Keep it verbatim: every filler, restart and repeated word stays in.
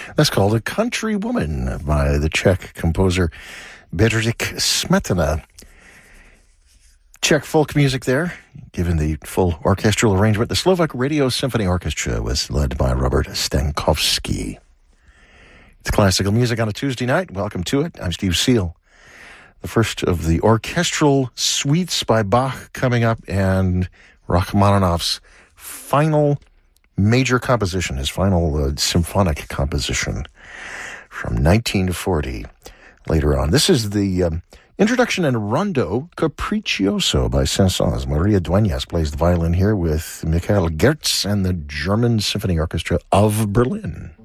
That's called A Country Woman by the Czech composer Bedřich Smetana. Czech folk music there, given the full orchestral arrangement. The Slovak Radio Symphony Orchestra was led by Robert Stankovsky. It's classical music on a Tuesday night. Welcome to it. I'm Steve Seal. The first of the orchestral suites by Bach coming up, and Rachmaninoff's final major composition, his final uh, symphonic composition from nineteen forty later on. This is the um, introduction and Rondo Capriccioso by Saint-Saëns. Maria Dueñas plays the violin here with Michael Gertz and the German Symphony Orchestra of Berlin.